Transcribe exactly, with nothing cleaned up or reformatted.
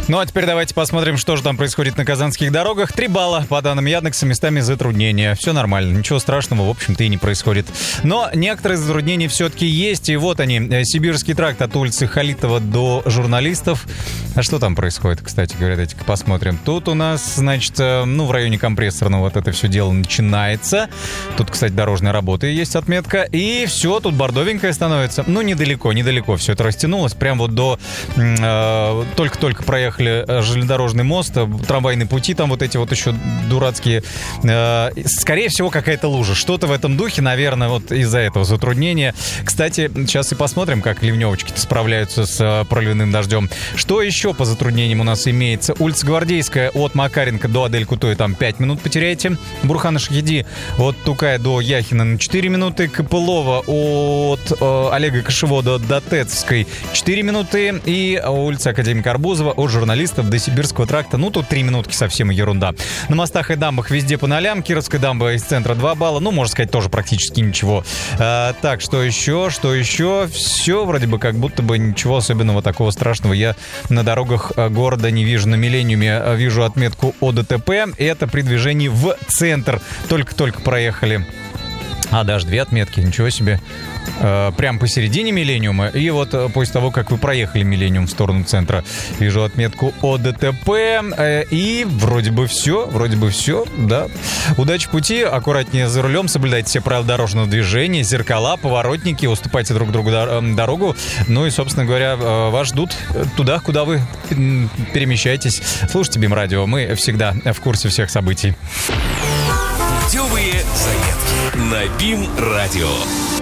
Ну а теперь давайте посмотрим, что же там происходит на казанских дорогах. Три балла по данным Яндекса, местами затруднения. Все нормально, ничего страшного, в общем-то, и не происходит. Но некоторые затруднения все-таки есть, и вот они. Сибирский тракт от улицы Халитова до Журналистов. А что там происходит, кстати говоря, давайте-ка посмотрим. Тут у нас, значит, ну, в районе Компрессорного вот это все дело начинается. Тут, кстати, дорожная работа есть отметка. И все, тут бордовенькое становится. Ну, недалеко, недалеко все это растянулось. Прям вот до... Э, только-только проехали железнодорожный мост, трамвайные пути, там вот эти вот еще дурацкие. Э, скорее всего, какая-то лужа. Что-то в этом духе, наверное, вот из-за этого затруднения. Кстати, сейчас и посмотрим, как ливневочки-то справляются с э, проливным дождем. Что еще по затруднениям у нас имеется? Улица Гвардейская от Макаренко до Адель Кутой, там пять минут потеряете. Бурхана Шахиди от Тукая до Яхина на четыре минуты. Копылова от э, Олега Кошевода до Тецкой четыре минуты. И улица Академика Арбузова от Журналистов до Сибирского тракта. Ну, тут три минутки, совсем ерунда. На мостах и дамбах везде по нолям. Кировская дамба из центра два балла. Ну, можно сказать, тоже практически ничего. А, так, что еще? Что еще? Все вроде бы как будто бы ничего особенного такого страшного я на дорогах города не вижу. На Миллениуме вижу отметку о дэ тэ пэ. Это при движении в центр. Только-только проехали. А, даже две отметки, ничего себе. Э, прям посередине Миллениума. И вот после того, как вы проехали Миллениум в сторону центра, вижу отметку о дэ тэ пэ. Э, и вроде бы все, вроде бы все, да. Удачи в пути, аккуратнее за рулем, соблюдайте все правила дорожного движения, зеркала, поворотники, уступайте друг другу дорогу. Ну и, собственно говоря, вас ждут туда, куда вы перемещаетесь. Слушайте БИМ-радио, мы всегда в курсе всех событий. Путевые заметки на БИМ-радио.